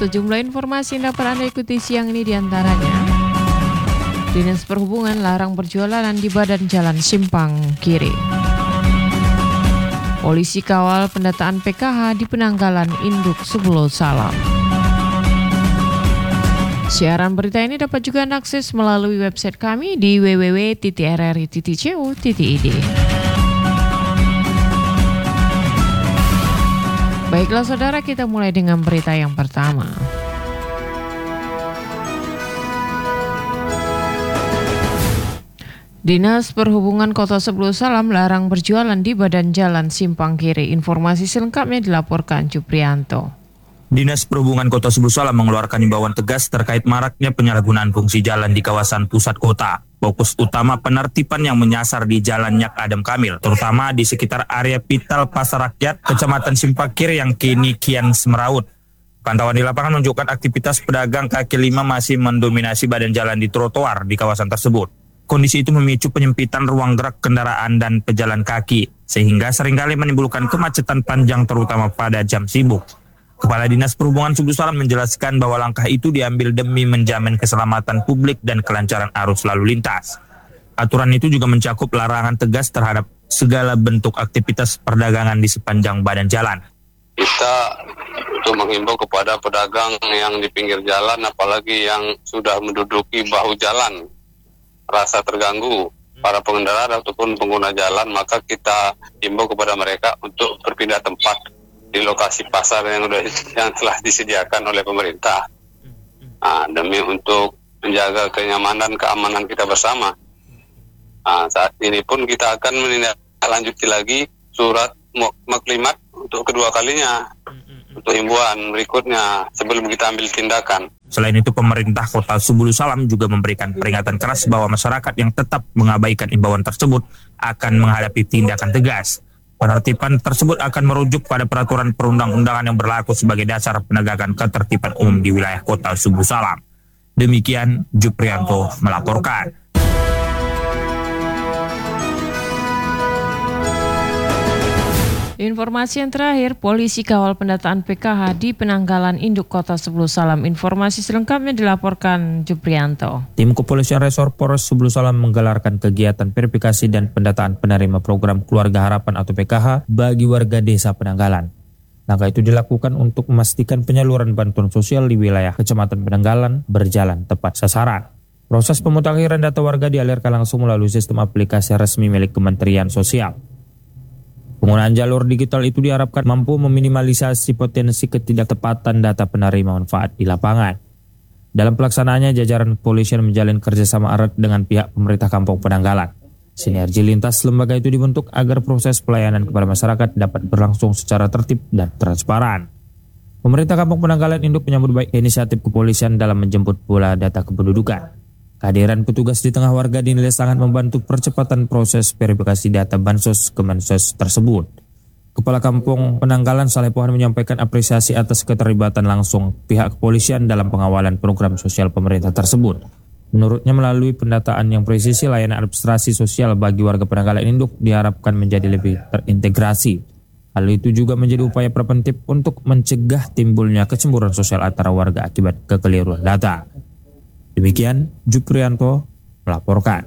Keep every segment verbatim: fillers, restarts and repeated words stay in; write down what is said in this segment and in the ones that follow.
Sejumlah informasi yang dapat Anda ikuti siang ini diantaranya: Dinas Perhubungan larang berjualan di badan jalan simpang kiri. Polisi kawal pendataan P K H di Penanggalan Induk Subul Salam. Siaran berita ini dapat juga Anda akses melalui website kami di w w w titik r r i titik c o titik i d. Baiklah saudara, kita mulai dengan berita yang pertama. Dinas Perhubungan Kota Subul Salam larang berjualan di badan jalan simpang kiri. Informasi selengkapnya dilaporkan Juprianto. Dinas Perhubungan Kota Subul Salam mengeluarkan imbauan tegas terkait maraknya penyalahgunaan fungsi jalan di kawasan pusat kota. Fokus utama penertiban yang menyasar di Jalan Nyak Adem Kamil, terutama di sekitar area Pital Pasar Rakyat, Kecamatan Simpang Kiri yang kini kian semeraut. Pantauan di lapangan menunjukkan aktivitas pedagang kaki lima masih mendominasi badan jalan di trotoar di kawasan tersebut. Kondisi itu memicu penyempitan ruang gerak kendaraan dan pejalan kaki, sehingga seringkali menimbulkan kemacetan panjang terutama pada jam sibuk. Kepala Dinas Perhubungan Subul Salam menjelaskan bahwa langkah itu diambil demi menjamin keselamatan publik dan kelancaran arus lalu lintas. Aturan itu juga mencakup larangan tegas terhadap segala bentuk aktivitas perdagangan di sepanjang badan jalan. Kita untuk menghimbau kepada pedagang yang di pinggir jalan, apalagi yang sudah menduduki bahu jalan, rasa terganggu para pengendara ataupun pengguna jalan, maka kita himbau kepada mereka untuk berpindah tempat di lokasi pasar yang sudah yang telah disediakan oleh pemerintah, nah, demi untuk menjaga kenyamanan keamanan kita bersama. Nah, saat ini pun kita akan menindaklanjuti lagi surat maklimat untuk kedua kalinya untuk himbauan berikutnya sebelum kita ambil tindakan. Selain itu, pemerintah Kota Subul Salam juga memberikan peringatan keras bahwa masyarakat yang tetap mengabaikan imbauan tersebut akan menghadapi tindakan tegas. Penertiban tersebut akan merujuk pada peraturan perundang-undangan yang berlaku sebagai dasar penegakan ketertiban umum di wilayah Kota Subul Salam. Demikian Juprianto melaporkan. Informasi yang terakhir, polisi kawal pendataan P K H di Penanggalan Induk Kota Subul Salam. Informasi selengkapnya dilaporkan Juprianto. Tim Kepolisian Resor Polres Subul Salam menggelarkan kegiatan verifikasi dan pendataan penerima program Keluarga Harapan atau P K H bagi warga desa Penanggalan. Langkah itu dilakukan untuk memastikan penyaluran bantuan sosial di wilayah Kecamatan Penanggalan berjalan tepat sasaran. Proses pemutakhiran data warga dialirkan langsung melalui sistem aplikasi resmi milik Kementerian Sosial. Penggunaan jalur digital itu diharapkan mampu meminimalisasi potensi ketidaktepatan data penerima manfaat di lapangan. Dalam pelaksanaannya, jajaran kepolisian menjalin kerjasama erat dengan pihak pemerintah Kampung Penanggalan. Sinergi lintas lembaga itu dibentuk agar proses pelayanan kepada masyarakat dapat berlangsung secara tertib dan transparan. Pemerintah Kampung Penanggalan Induk menyambut baik inisiatif kepolisian dalam menjemput bola data kependudukan. Kehadiran petugas di tengah warga dinilai sangat membantu percepatan proses verifikasi data Bansos Kemensos tersebut. Kepala Kampung Penanggalan Saleh Pohan menyampaikan apresiasi atas keterlibatan langsung pihak kepolisian dalam pengawalan program sosial pemerintah tersebut. Menurutnya, melalui pendataan yang presisi, layanan administrasi sosial bagi warga Penanggalan Induk diharapkan menjadi lebih terintegrasi. Hal itu juga menjadi upaya preventif untuk mencegah timbulnya kecemburuan sosial antara warga akibat kekeliruan data. Demikian Juprianto melaporkan.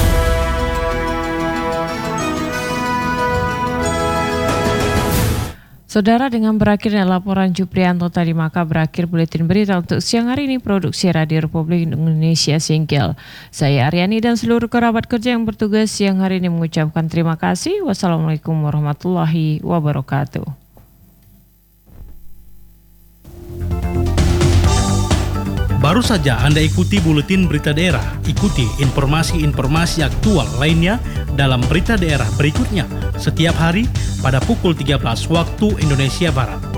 Saudara, dengan berakhirnya laporan Juprianto tadi, maka berakhir buletin berita untuk siang hari ini produksi Radio Republik Indonesia Singkil. Saya Aryani dan seluruh kerabat kerja yang bertugas siang hari ini mengucapkan terima kasih. Wassalamualaikum warahmatullahi wabarakatuh. Baru saja Anda ikuti buletin berita daerah. Ikuti informasi-informasi aktual lainnya dalam berita daerah berikutnya setiap hari pada pukul tiga belas waktu Indonesia Barat.